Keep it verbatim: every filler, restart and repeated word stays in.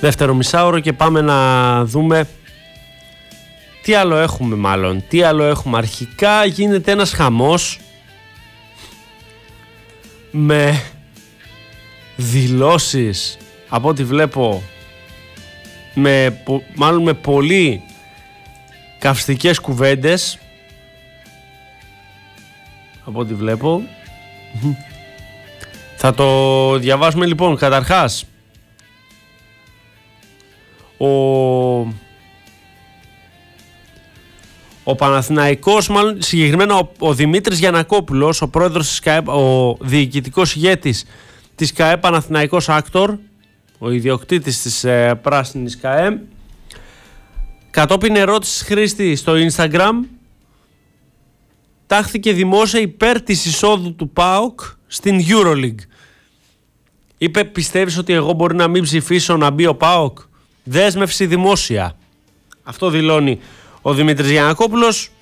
δεύτερο μισάωρο και πάμε να δούμε τι άλλο έχουμε μάλλον. Τι άλλο έχουμε. Αρχικά γίνεται ένας χαμός με δηλώσεις, από ό,τι βλέπω, με, μάλλον με πολύ καυστικές κουβέντες, από ό,τι βλέπω. Θα το διαβάσουμε λοιπόν. Καταρχάς, ο, ο Παναθηναϊκός, μάλλον συγκεκριμένα ο, ο Δημήτρης Γιαννακόπουλος, ο πρόεδρος της ΚΑΕ, ο διοικητικός ηγέτης της ΚΑΕ Παναθηναϊκός Άκτορ, ο ιδιοκτήτης της ε, πράσινης ΚΑΕ, κατόπιν ερώτησης χρήστη στο Instagram, τάχθηκε δημόσια υπέρ της εισόδου του ΠΑΟΚ στην EuroLeague. Είπε, πιστεύεις ότι εγώ μπορεί να μην ψηφίσω να μπει ο ΠΑΟΚ? Δέσμευση δημόσια. Αυτό δηλώνει ο Δημήτρης Γιαννακόπουλος.